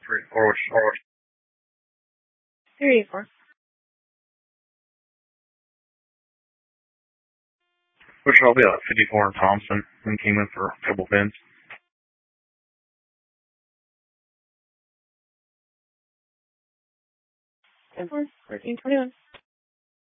384. Which I'll be at 54 in Thompson and came in for a couple pins. 10-4, 1421.